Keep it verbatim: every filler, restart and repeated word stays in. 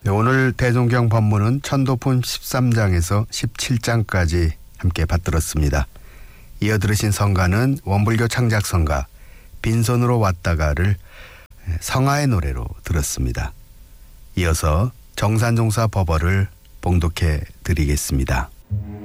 네, 오늘 대종경 법문은 천도품 십삼 장에서 십칠 장까지 함께 받들었습니다. 이어 들으신 성가는 원불교 창작성가 빈손으로 왔다가를 성아의 노래로 들었습니다. 이어서 정산종사 법어를 봉독해 드리겠습니다.